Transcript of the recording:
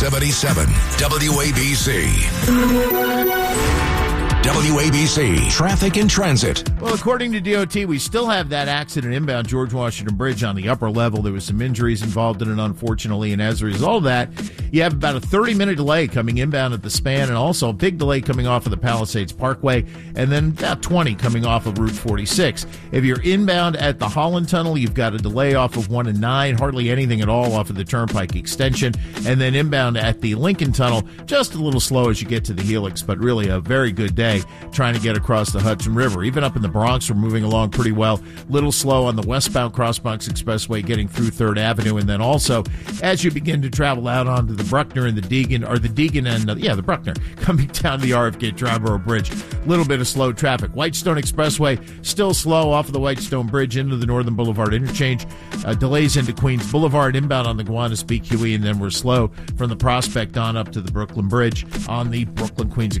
77 WABC. WABC Traffic and Transit. Well, according to DOT, we still have that accident inbound George Washington Bridge on the upper level. There was some injuries involved in it, unfortunately, and as a result of that, you have about a 30-minute delay coming inbound at the span, and also a big delay coming off of the Palisades Parkway, and then about 20 coming off of Route 46. If you're inbound at the Holland Tunnel, you've got a delay off of 1 and 9, hardly anything at all off of the Turnpike extension, and then inbound at the Lincoln Tunnel, just a little slow as you get to the Helix, but really a very good day trying to get across the Hudson River. Even up in the Bronx, we're moving along pretty well. Little slow on the westbound Cross Bronx Expressway getting through 3rd Avenue, and then also as you begin to travel out onto the Bruckner and the Deegan, or the Deegan and the Bruckner, coming down the RFK Triborough Bridge. A little bit of slow traffic. Whitestone Expressway still slow off of the Whitestone Bridge into the Northern Boulevard interchange. Delays into Queens Boulevard inbound on the Gowanus BQE, and then we're slow from the Prospect on up to the Brooklyn Bridge on the Brooklyn Queens